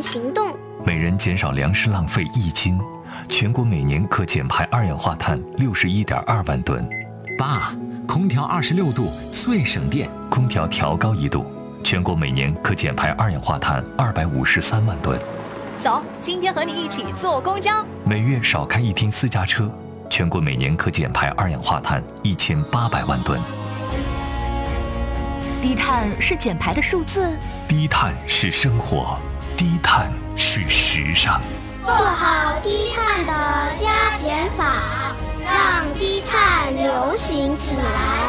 碳行动， 每人减少粮食浪费1斤，全国每年可减排二氧化碳61.2万吨。 爸，空调26度最省电， 空调调高1度，全国每年可减排二氧化碳253万吨。 走，今天和你一起坐公交， 每月少开1天私家车，全国每年可减排二氧化碳1800万吨。 低碳是减排的数字， 低碳是生活，低碳是时尚。 做好低碳的加减法，让低碳流行起来。